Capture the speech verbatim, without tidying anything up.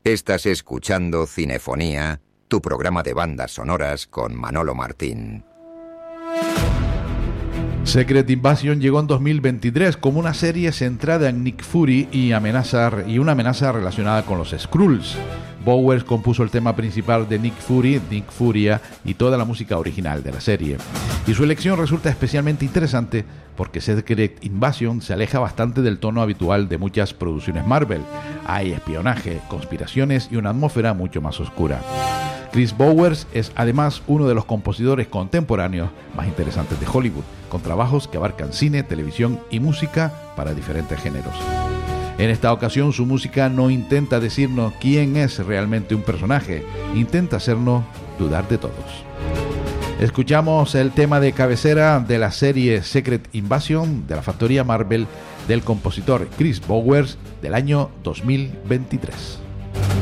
Estás escuchando Cinefonía, tu programa de bandas sonoras con Manolo Martín. Secret Invasion llegó en dos mil veintitrés como una serie centrada en Nick Fury y, amenaza, y una amenaza relacionada con los Skrulls. Bowers compuso el tema principal de Nick Fury, Nick Furia, y toda la música original de la serie. Y su elección resulta especialmente interesante porque Secret Invasion se aleja bastante del tono habitual de muchas producciones Marvel. Hay espionaje, conspiraciones y una atmósfera mucho más oscura. Chris Bowers es además uno de los compositores contemporáneos más interesantes de Hollywood, con trabajos que abarcan cine, televisión y música para diferentes géneros. En esta ocasión su música no intenta decirnos quién es realmente un personaje, intenta hacernos dudar de todos. Escuchamos el tema de cabecera de la serie Secret Invasion de la factoría Marvel del compositor Chris Bowers del año dos mil veintitrés.